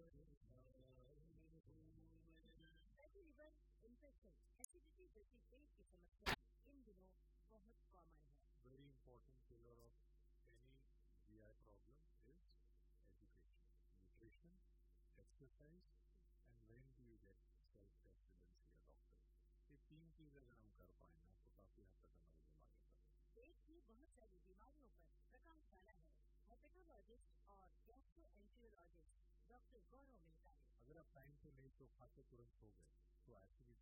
Fatty liver infection, acidity जैसी पेट की समस्या इन दिनों बहुत कॉमन है। Very important pillar of any GI problem is education, nutrition, exercise, and when do you get self-tested and see a doctor. ये तीन चीजें अगर हम कर पाए ना तो काफी हद तक हमारी बीमारियां कम। पेट की बहुत सारी बीमारियों पर प्रकाश डाला है हेपेटोलॉजिस्ट और गैस्ट्रोएंटेरोलॉजिस्ट डॉक्टर गौरव मेहता ने। अगर आप टाइम पे नहीं तो खाते तुरंत हो गए तो एक्चुअली